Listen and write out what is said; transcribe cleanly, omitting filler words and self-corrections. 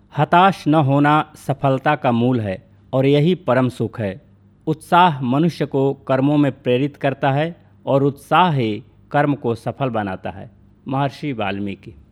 हताश न होना सफलता का मूल है और यही परम सुख है। उत्साह मनुष्य को कर्मों में प्रेरित करता है और उत्साह ही कर्म को सफल बनाता है। महर्षि वाल्मीकि।